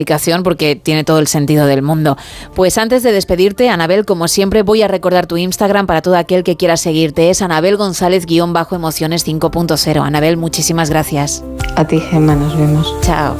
explicación porque tiene todo el sentido del mundo. Pues antes de despedirte, Anabel, como siempre, voy a recordar tu Instagram para todo aquel que quiera seguirte. Es Anabel González_emociones 5.0. Anabel, muchísimas gracias. A ti, Gemma, nos vemos. Chao.